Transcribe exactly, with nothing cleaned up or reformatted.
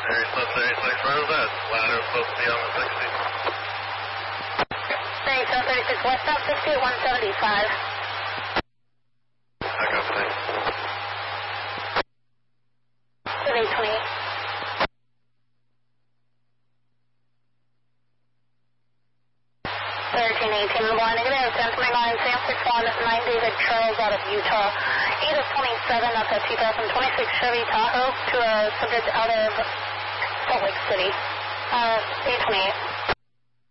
Series plus thirty-six, where was that? Ladder supposed to be on the sixty. Series seven thirty-six, westbound sixty at one seventy-five. I got things. eight twenty-eight. thirteen eighteen in the line, negative, ten twenty-nine, Sam six one, nine David Charles out of Utah. eight of twenty-seven, that's a two thousand twenty-six Chevy Tahoe to a subject out of Salt Lake City. Uh, eight twenty-eight.